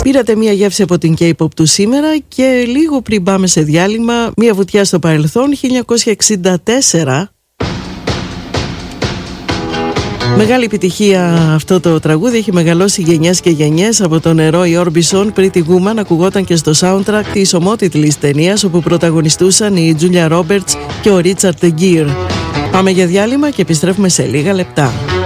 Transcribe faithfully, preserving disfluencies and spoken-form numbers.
Πήρατε μία γεύση από την K-pop του σήμερα και λίγο πριν πάμε σε διάλειμμα, μία βουτιά στο παρελθόν. χίλια εννιακόσια εξήντα τέσσερα. Μεγάλη επιτυχία αυτό το τραγούδι, έχει μεγαλώσει γενιές και γενιές. Από τον Roy Orbison, Pretty Woman, ακουγόταν και στο soundtrack της ομότιτλης ταινίας, όπου πρωταγωνιστούσαν η Julia Roberts και ο Richard Gere. Πάμε για διάλειμμα και επιστρέφουμε σε λίγα λεπτά.